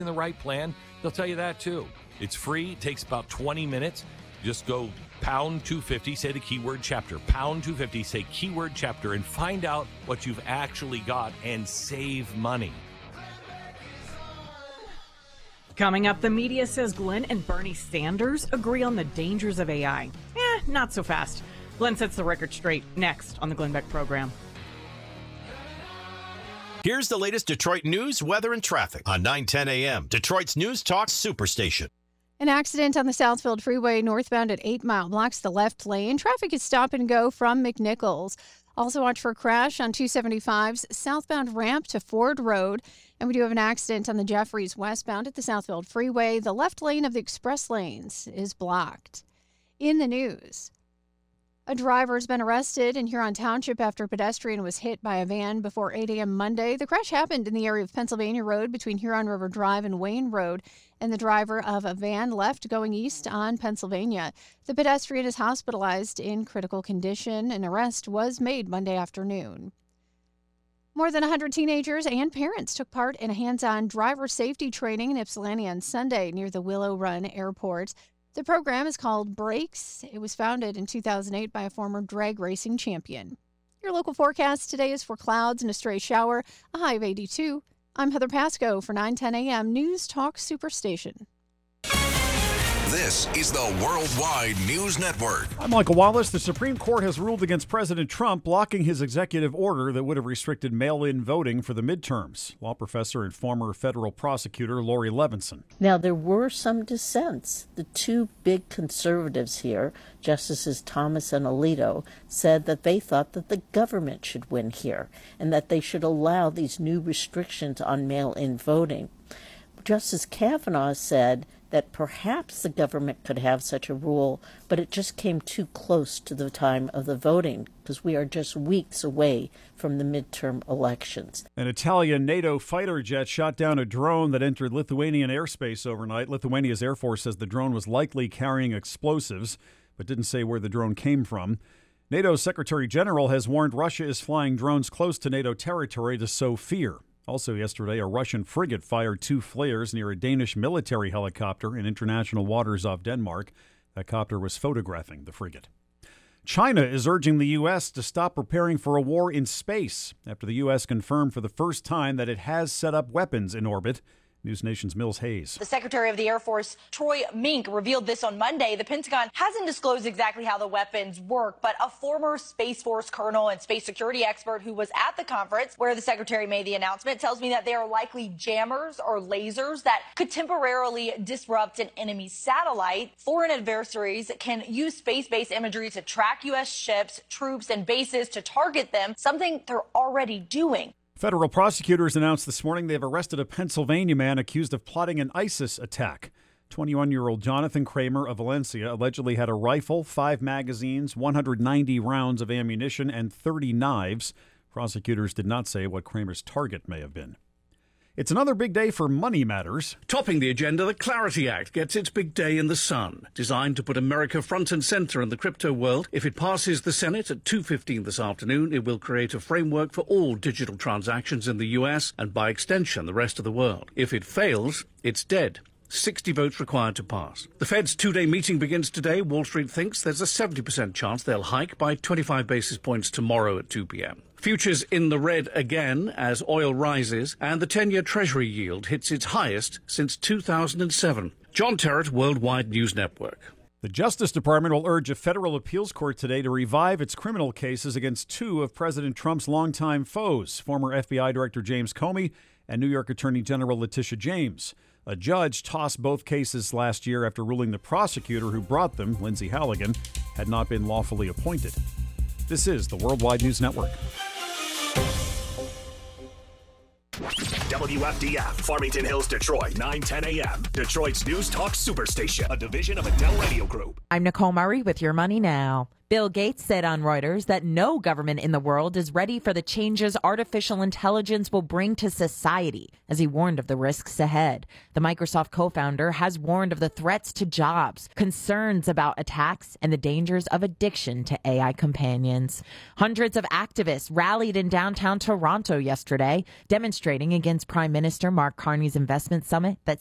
the right plan, they'll tell you that too. It's free. It takes about 20 minutes. Just go pound 250, say the keyword chapter. Pound 250, say keyword chapter, and find out what you've actually got and save money. Coming up, the media says Glenn and Bernie Sanders agree on the dangers of AI. Not so fast. Glenn sets the record straight next on the Glenn Beck program. Here's the latest Detroit news, weather, and traffic on 9:10 a.m. Detroit's News Talk Superstation. An accident on the Southfield Freeway northbound at 8 Mile blocks the left lane. Traffic is stop and go from McNichols. Also watch for a crash on 275's southbound ramp to Ford Road. And we do have an accident on the Jeffries westbound at the Southfield Freeway. The left lane of the express lanes is blocked. In the news, a driver has been arrested in Huron Township after a pedestrian was hit by a van before 8 a.m. Monday. The crash happened in the area of Pennsylvania Road between Huron River Drive and Wayne Road, and the driver of a van left going east on Pennsylvania. The pedestrian is hospitalized in critical condition. An arrest was made Monday afternoon. More than 100 teenagers and parents took part in a hands-on driver safety training in Ypsilanti on Sunday near the Willow Run Airport. The program is called Brakes. It was founded in 2008 by a former drag racing champion. Your local forecast today is for clouds and a stray shower, a high of 82. I'm Heather Pasco for 9:10 a.m. News Talk Superstation. This is the Worldwide News Network. I'm Michael Wallace. The Supreme Court has ruled against President Trump, blocking his executive order that would have restricted mail-in voting for the midterms. Law professor and former federal prosecutor Lori Levinson. Now, there were some dissents. The two big conservatives here, Justices Thomas and Alito, said that they thought that the government should win here and that they should allow these new restrictions on mail-in voting. Justice Kavanaugh said that perhaps the government could have such a rule, but it just came too close to the time of the voting because we are just weeks away from the midterm elections. An Italian NATO fighter jet shot down a drone that entered Lithuanian airspace overnight. Lithuania's Air Force says the drone was likely carrying explosives, but didn't say where the drone came from. NATO's Secretary General has warned Russia is flying drones close to NATO territory to sow fear. Also yesterday, a Russian frigate fired 2 flares near a Danish military helicopter in international waters off Denmark. That copter was photographing the frigate. China is urging the U.S. to stop preparing for a war in space after the U.S. confirmed for the first time that it has set up weapons in orbit. News Nation's Mills Hayes. The Secretary of the Air Force, Troy Mink, revealed this on Monday. The Pentagon hasn't disclosed exactly how the weapons work, but a former Space Force colonel and space security expert who was at the conference where the Secretary made the announcement tells me that they are likely jammers or lasers that could temporarily disrupt an enemy satellite. Foreign adversaries can use space-based imagery to track U.S. ships, troops, and bases to target them, something they're already doing. Federal prosecutors announced this morning they have arrested a Pennsylvania man accused of plotting an ISIS attack. 21-year-old Jonathan Kramer of Valencia allegedly had a rifle, 5 magazines, 190 rounds of ammunition, and 30 knives. Prosecutors did not say what Kramer's target may have been. It's another big day for money matters. Topping the agenda, the Clarity Act gets its big day in the sun. Designed to put America front and center in the crypto world, if it passes the Senate at 2:15 this afternoon, it will create a framework for all digital transactions in the U.S. and, by extension, the rest of the world. If it fails, it's dead. 60 votes required to pass. The Fed's 2-day meeting begins today. Wall Street thinks there's a 70% chance they'll hike by 25 basis points tomorrow at 2 p.m. Futures in the red again as oil rises and the 10-year Treasury yield hits its highest since 2007. John Terrett, Worldwide News Network. The Justice Department will urge a federal appeals court today to revive its criminal cases against 2 of President Trump's longtime foes, former FBI Director James Comey and New York Attorney General Letitia James. A judge tossed both cases last year after ruling the prosecutor who brought them, Lindsay Halligan, had not been lawfully appointed. This is the Worldwide News Network. WFDF, Farmington Hills, Detroit, 9:10 a.m. Detroit's News Talk Superstation, a division of Adele Radio Group. I'm Nicole Murray with Your Money Now. Bill Gates said on Reuters that no government in the world is ready for the changes artificial intelligence will bring to society, as he warned of the risks ahead. The Microsoft co-founder has warned of the threats to jobs, concerns about attacks, and the dangers of addiction to AI companions. Hundreds of activists rallied in downtown Toronto yesterday, demonstrating against Prime Minister Mark Carney's investment summit that